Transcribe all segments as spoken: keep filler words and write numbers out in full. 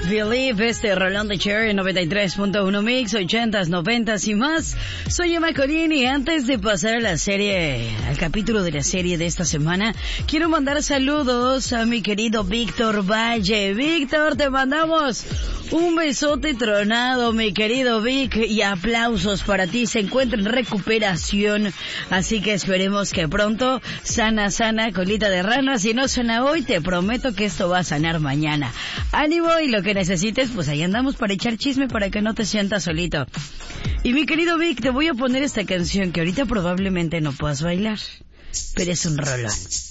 Believe, este Rolando Cherry, noventa y tres punto uno Mix, ochentas, noventas y más. Soy Emma Colín y antes de pasar a la serie, al capítulo de la serie de esta semana, quiero mandar saludos a mi querido Víctor Valle. Víctor, te mandamos un besote tronado, mi querido Vic, y aplausos para ti. Se encuentra en recuperación, así que esperemos que pronto, sana, sana, colita de rana. Si no sana hoy, te prometo que esto va a sanar mañana. Ánimo, y lo que necesites, pues ahí andamos para echar chisme para que no te sientas solito. Y mi querido Vic, te voy a poner esta canción que ahorita probablemente no puedas bailar, pero es un rolón.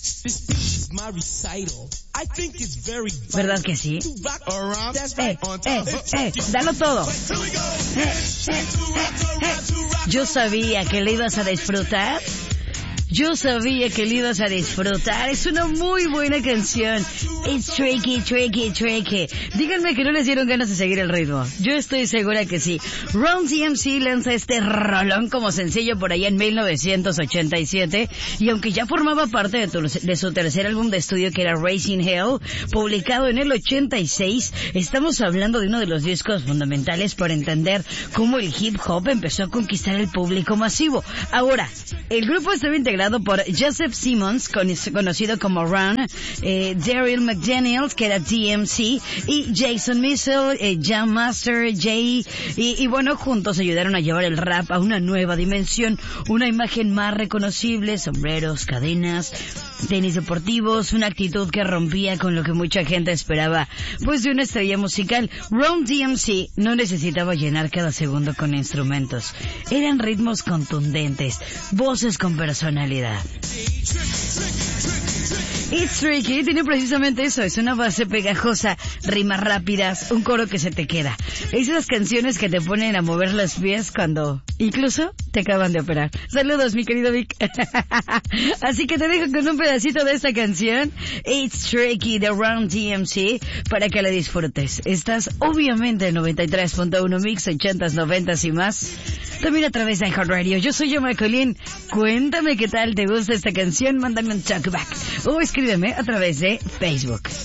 ¿Verdad que sí? Eh, eh, eh, dalo todo. Eh, eh, eh, eh. Yo sabía que le ibas a disfrutar. Yo sabía que le ibas a disfrutar. Es una muy buena canción. It's tricky, tricky, tricky. Díganme que no les dieron ganas de seguir el ritmo. Yo estoy segura que sí. Run D M C lanza este rolón como sencillo por allá en mil novecientos ochenta y siete. Y aunque ya formaba parte de, tu, de su tercer álbum de estudio, que era Raising Hell, publicado en el ochenta y seis, estamos hablando de uno de los discos fundamentales para entender cómo el hip hop empezó a conquistar el público masivo. Ahora, el grupo estaba integrado por Joseph Simmons, conocido como Run, eh, Daryl McDaniels, que era D M C, y Jason Missile, eh, Jam Master, Jay, y, y bueno, juntos ayudaron a llevar el rap a una nueva dimensión, una imagen más reconocible, sombreros, cadenas, tenis deportivos, una actitud que rompía con lo que mucha gente esperaba, pues de una estrella musical. Run D M C no necesitaba llenar cada segundo con instrumentos, eran ritmos contundentes, voces con personalidad. It's Tricky tiene precisamente eso, es una base pegajosa, rimas rápidas, un coro que se te queda. Esas canciones que te ponen a mover los pies cuando incluso te acaban de operar. Saludos, mi querido Vic. Así que te dejo con un pedacito de esta canción, It's Tricky de Run D M C, para que la disfrutes. Estás obviamente en noventa y tres punto uno Mix, ochentas, noventas y más. También a través de iHeartRadio. Yo soy Emma Colín. Cuéntame qué tal te gusta esta canción, mándame un talkback o escríbeme a través de Facebook.